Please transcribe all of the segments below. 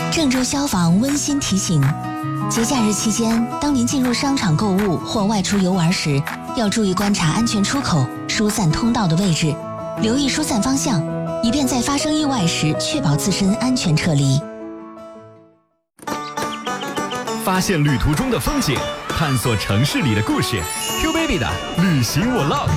郑州消防温馨提醒：节假日期间，当您进入商场购物或外出游玩时，要注意观察安全出口、疏散通道的位置，留意疏散方向，以便在发生意外时确保自身安全撤离。 发现旅途中的风景，探索城市里的故事。Q Baby 的旅行我浪。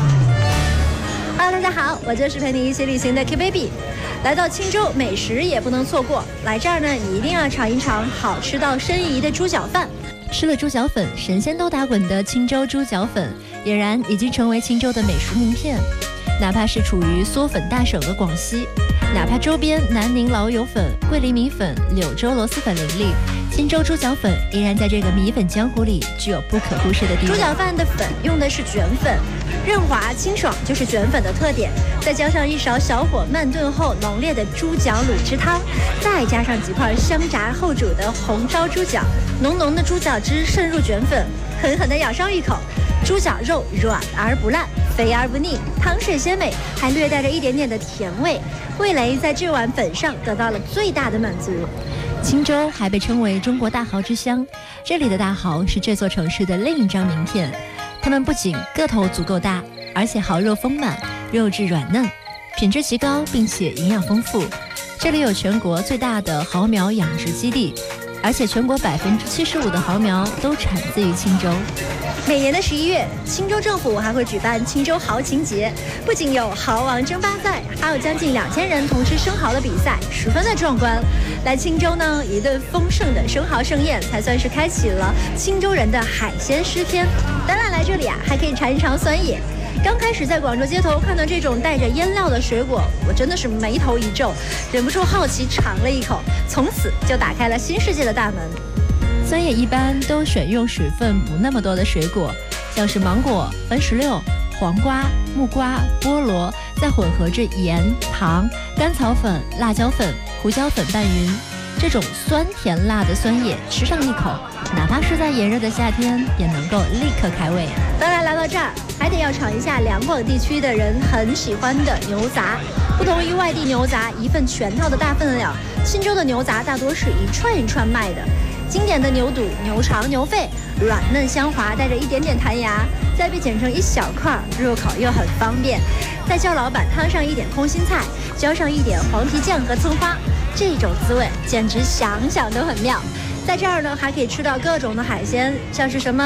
Hello， 大家好，我就是陪你一起旅行的 Q Baby。来到青州，美食也不能错过。来这儿呢，你一定要尝一尝好吃到申遗的猪脚饭。吃了猪脚粉，神仙都打滚的青州猪脚粉，俨然已经成为青州的美食名片。哪怕是处于嗦粉大省的广西，哪怕周边南宁老友粉、桂林米粉、柳州螺蛳粉林立，青州猪脚粉依然在这个米粉江湖里具有不可忽视的地位。猪脚饭的粉用的是卷粉，润滑清爽就是卷粉的特点，再加上一勺小火慢炖后浓烈的猪脚卤汁汤，再加上几块香炸后煮的红烧猪脚，浓浓的猪脚汁渗入卷粉，狠狠地咬上一口，猪脚肉软而不烂，肥而不腻，汤水鲜美，还略带着一点点的甜味，味蕾在这碗粉上得到了最大的满足。青州还被称为中国大蚝之乡，这里的大蚝是这座城市的另一张名片。它们不仅个头足够大，而且蚝肉丰满，肉质软嫩，品质极高，并且营养丰富。这里有全国最大的蚝苗养殖基地，而且全国75%的蚝苗都产自于青州。每年的11月，青州政府还会举办青州蚝情节，不仅有蚝王争霸赛，还有将近2000人同吃生蚝的比赛，十分的壮观。来青州呢，一顿丰盛的生蚝盛宴才算是开启了青州人的海鲜诗篇。当然来这里还可以尝一尝酸野。刚开始在广州街头看到这种带着腌料的水果，我真的是眉头一皱，忍不住好奇尝了一口，从此就打开了新世界的大门。酸野一般都选用水分不那么多的水果，像是芒果、番石榴、黄瓜、木瓜、菠萝，再混合着盐、糖、甘草粉、辣椒粉、胡椒粉拌匀。这种酸甜辣的酸野，吃上一口，哪怕是在炎热的夏天，也能够立刻开胃。当然来到这儿，还得要尝一下两广地区的人很喜欢的牛杂。不同于外地牛杂一份全套的大分量，青州的牛杂大多是一串一串卖的。经典的牛肚、牛肠、牛肺，软嫩香滑，带着一点点弹牙，再被剪成一小块，入口又很方便。再叫老板摊上一点空心菜，浇上一点黄皮酱和葱花，这种滋味简直想想都很妙。在这儿呢，还可以吃到各种的海鲜，像是什么